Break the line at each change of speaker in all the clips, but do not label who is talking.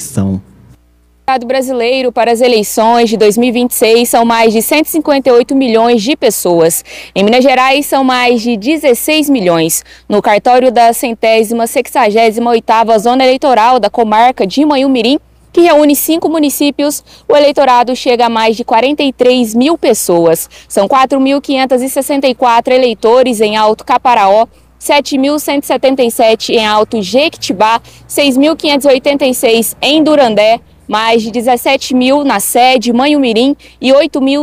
eleição.
O mercado brasileiro para as eleições de 2026 são mais de 158 milhões de pessoas. Em Minas Gerais, são mais de 16 milhões. No cartório da 168ª Zona Eleitoral da comarca de Manhumirim, que reúne 5 municípios, o eleitorado chega a mais de 43 mil pessoas. São 4.564 eleitores em Alto Caparaó, 7.177 em Alto Jequitibá, 6.586 em Durandé, mais de 17 mil na sede Manhumirim e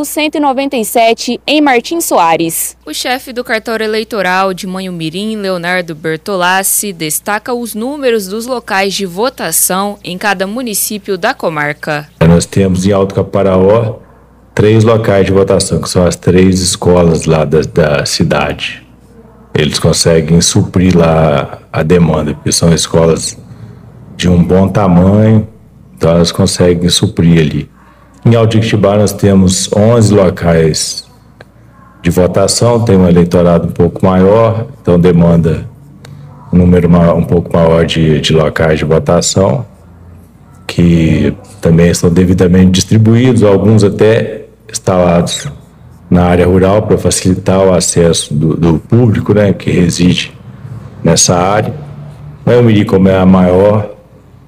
8.197 em Martim Soares. O chefe do cartório eleitoral de Manhumirim, Leonardo Bertolassi, destaca os números dos locais de votação em cada município da comarca.
Nós temos em Alto Caparaó 3 locais de votação, que são as 3 escolas lá da cidade. Eles conseguem suprir lá a demanda, porque são escolas de um bom tamanho, então elas conseguem suprir ali. Em Alto Jequitibá nós temos 11 locais de votação, tem um eleitorado um pouco maior, então demanda um número um pouco maior de locais de votação, que também estão devidamente distribuídos, alguns até instalados na área rural para facilitar o acesso do público, né, que reside nessa área. Manhumirim, como é a maior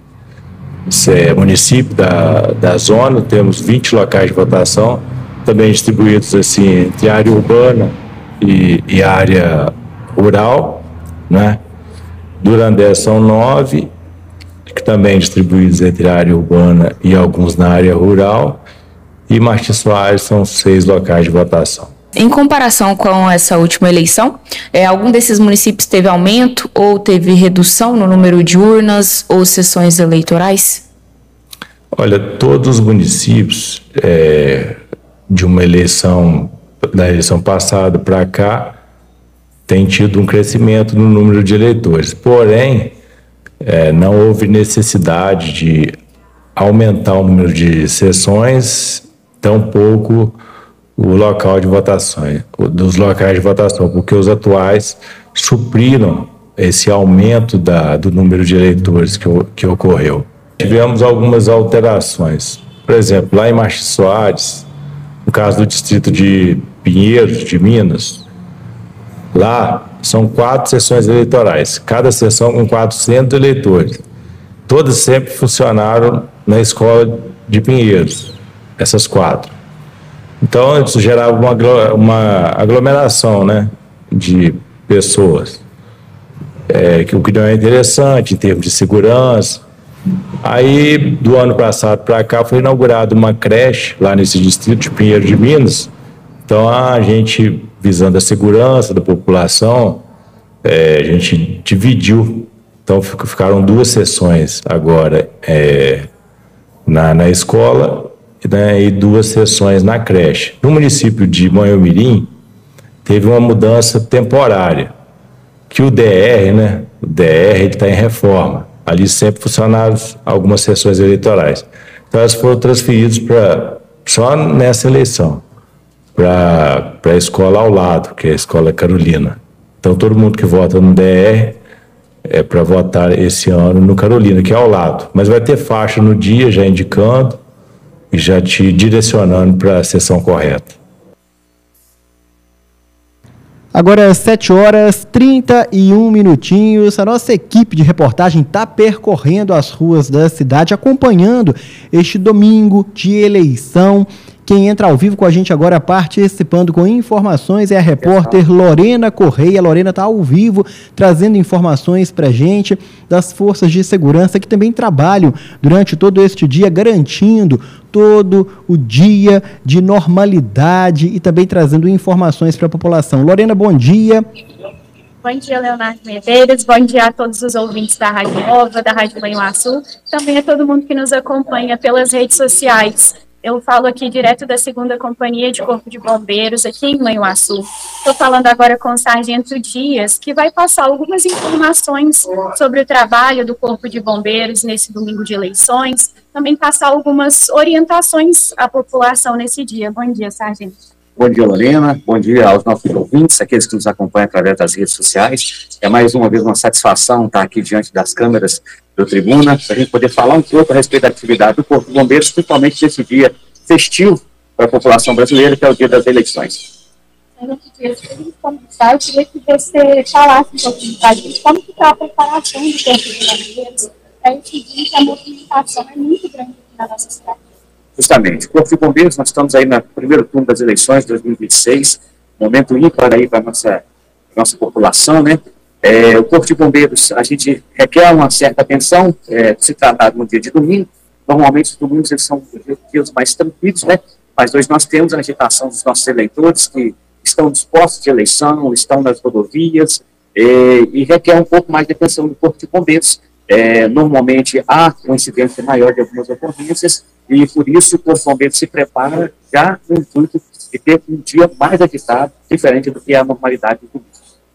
município da zona, temos 20 locais de votação, também distribuídos assim entre área urbana e área rural, né? Durandé são 9, que também distribuídos entre área urbana e alguns na área rural, e Martim Soares são 6 locais de votação.
Em comparação com essa última eleição, algum desses municípios teve aumento ou teve redução no número de urnas ou sessões eleitorais?
Olha, todos os municípios de uma eleição, da eleição passada para cá, têm tido um crescimento no número de eleitores. Porém, não houve necessidade de aumentar o número de sessões, tampouco o local de votação, dos locais de votação, porque os atuais supriram esse aumento do número de eleitores que ocorreu. Tivemos algumas alterações. Por exemplo, lá em Martim Soares, no caso do distrito de Pinheiros, de Minas, lá são 4 sessões eleitorais, cada sessão com 400 eleitores. Todas sempre funcionaram na escola de Pinheiros, essas 4. Então, isso gerava uma aglomeração, né, de pessoas, o que não é interessante em termos de segurança. Aí, do ano passado para cá, foi inaugurada uma creche lá nesse distrito de Pinheiro de Minas. Então, a gente, visando a segurança da população, a gente dividiu. Então, ficaram 2 sessões agora na escola, né, e 2 sessões na creche. No município de Manhumirim, teve uma mudança temporária, que o DR, né, o DR está em reforma. Ali sempre funcionaram algumas sessões eleitorais. Então, elas foram transferidas só nessa eleição, para a escola ao lado, que é a Escola Carolina. Então, todo mundo que vota no DR é para votar esse ano no Carolina, que é ao lado. Mas vai ter faixa no dia, já indicando, e já te direcionando para a sessão correta.
Agora, 7h31. A nossa equipe de reportagem está percorrendo as ruas da cidade, acompanhando este domingo de eleição. Quem entra ao vivo com a gente agora, participando com informações, é a repórter Lorena Correia. A Lorena está ao vivo, trazendo informações para a gente das forças de segurança que também trabalham durante todo este dia, garantindo todo o dia de normalidade e também trazendo informações para a população. Lorena, bom dia.
Bom dia, Leonardo Medeiros. Bom dia a todos os ouvintes da Rádio Nova, da Rádio Manhuaçu. Também a todo mundo que nos acompanha pelas redes sociais. Eu falo aqui direto da 2ª Companhia de Corpo de Bombeiros, aqui em Manhuaçu. Estou falando agora com o Sargento Dias, que vai passar algumas informações sobre o trabalho do Corpo de Bombeiros nesse domingo de eleições, também passar algumas orientações à população nesse dia. Bom dia, Sargento.
Bom dia, Lorena. Bom dia aos nossos ouvintes, aqueles que nos acompanham através das redes sociais. É mais uma vez uma satisfação estar aqui diante das câmeras do Tribuna, para a gente poder falar um pouco a respeito da atividade do Corpo de Bombeiros, principalmente nesse dia festivo para a população brasileira, que é o dia das eleições.
Antes de começar, eu queria que você falasse um pouquinho para a gente como que está a preparação do Corpo de Bombeiros para esse dia que a movimentação é muito grande aqui na nossa cidade.
Justamente, o Corpo de Bombeiros, nós estamos aí no primeiro turno das eleições de 2026, momento ímpar aí para a nossa população, né? O Corpo de Bombeiros, a gente requer uma certa atenção, se tratar de um dia de domingo. Normalmente os domingos eles são dias mais tranquilos, né? Mas hoje nós temos a agitação dos nossos eleitores que estão dispostos de eleição, estão nas rodovias, e requer um pouco mais de atenção do Corpo de Bombeiros. Normalmente há uma incidência maior de algumas ocorrências, e por isso o Corpo de Bombeiros se prepara já no intuito de ter um dia mais agitado, diferente do que é a normalidade do domingo.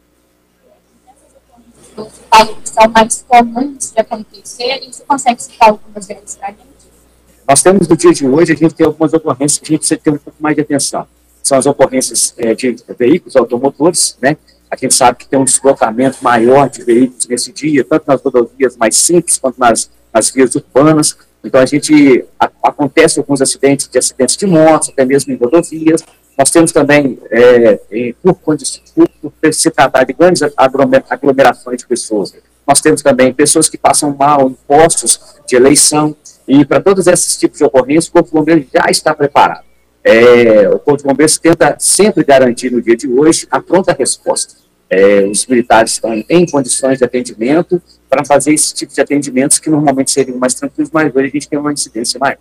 Você fala que são mais comuns de acontecer, e você consegue citar algumas delas para a gente?
Nós temos no dia de hoje, a gente tem algumas ocorrências que a gente precisa ter um pouco mais de atenção. São as ocorrências de veículos automotores, né? A gente sabe que tem um deslocamento maior de veículos nesse dia, tanto nas rodovias mais simples quanto nas vias urbanas. Então, acontece alguns acidentes de motos, até mesmo em rodovias. Nós temos também, por se tratar de grandes aglomerações de pessoas, nós temos também pessoas que passam mal em postos de eleição, e para todos esses tipos de ocorrências, o Corpo de Bombeiros já está preparado. O Corpo de Bombeiros tenta sempre garantir no dia de hoje a pronta resposta. Os militares estão em condições de atendimento para fazer esse tipo de atendimentos que normalmente seriam mais tranquilos, mas hoje a gente tem uma incidência maior.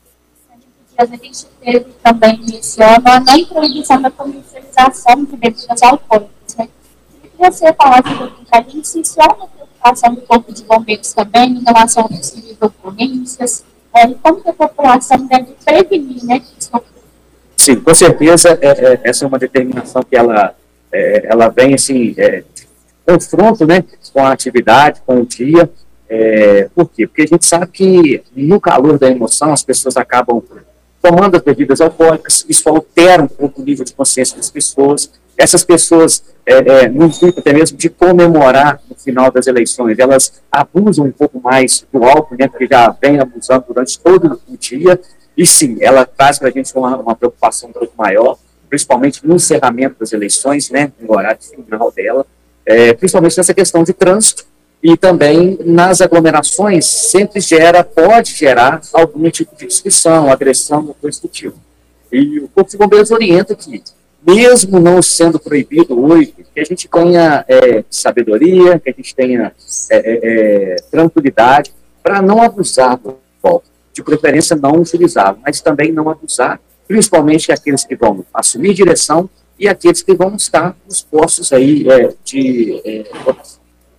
A gente teve também esse ano a não proibição da comercialização de bebidas alcoólicas, né? Eu queria que você falasse um pouquinho para a gente se isso é uma preocupação do Corpo de Bombeiros também em relação a possíveis ocorrências, e como que a população deve prevenir, né?
Sim, com certeza, essa é uma determinação que ela vem, assim, confronto, né, com a atividade, com o dia. Por quê? Porque a gente sabe que no calor da emoção as pessoas acabam tomando as bebidas alcoólicas, isso altera um pouco o nível de consciência das pessoas. Essas pessoas, no intuito até mesmo de comemorar no final das eleições, elas abusam um pouco mais do álcool, né, porque já vem abusando durante todo o dia. E sim, ela traz para a gente uma preocupação um pouco maior, principalmente no encerramento das eleições, né, no horário final dela, principalmente nessa questão de trânsito, e também nas aglomerações sempre pode gerar algum tipo de discussão, agressão, ou coisa do tipo. E o Corpo de Bombeiros orienta que, mesmo não sendo proibido hoje, que a gente tenha sabedoria, que a gente tenha tranquilidade para não abusar do álcool. De preferência não utilizar, mas também não abusar, principalmente aqueles que vão assumir direção e aqueles que vão estar nos postos aí de votação.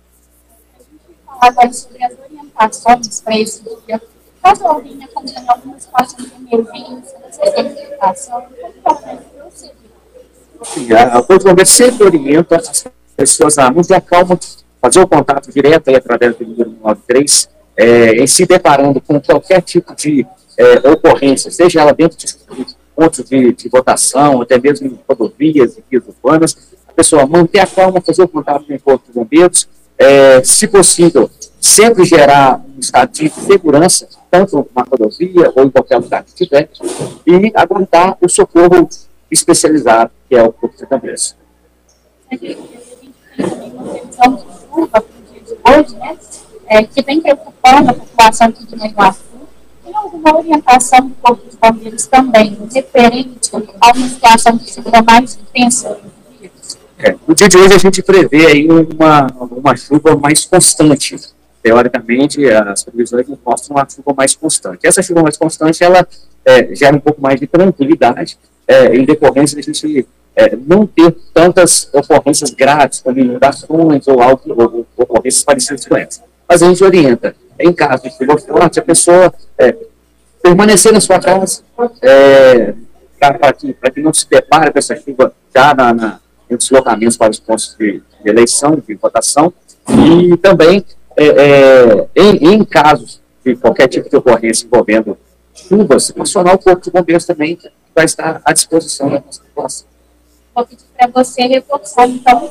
A gente falar agora sobre as orientações para esse dia. Caso alguém acompanhe alguma situação de emergência, necessitação, como vai proceder?
O Corpo de Bombeiros sempre orienta as pessoas a manter a calma, fazer o contato direto aí através do número 93, em se deparando com qualquer tipo de ocorrência, seja ela dentro de pontos de votação, até mesmo em rodovias e vias urbanas, a pessoa manter a calma, fazer o contato com o Corpo de Bombeiros, se possível, sempre gerar um estado de segurança, tanto na rodovia ou em qualquer lugar que tiver, e aguardar o socorro especializado, que é o Corpo de Bombeiros.
A gente tem também uma previsão de chuva para o dia de hoje, né? Que vem preocupando a população aqui de Manhuaçu. Tem alguma orientação do Corpo de Bombeiros também, referente a uma situação de chuva mais intensa?
No dia de hoje a gente prevê aí uma chuva mais constante. Teoricamente, as previsões mostram uma chuva mais constante. Essa chuva mais constante, ela gera um pouco mais de tranquilidade, em decorrência de a gente não ter tantas ocorrências graves, como inundações ou ocorrências parecidas com essa. Mas a gente orienta, em caso de chuva forte, a pessoa permanecer na sua casa, para que não se depare com essa chuva já em deslocamentos para os pontos de eleição, de votação, e também em casos de qualquer tipo de ocorrência envolvendo chuvas, acionar o Corpo de Bombeiros também, que vai estar à disposição da nossa população.
Vou pedir para você reforçar, então,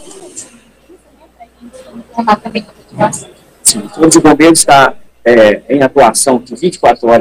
também.
Sim, o Corpo de Bombeiros está em atuação de 24 horas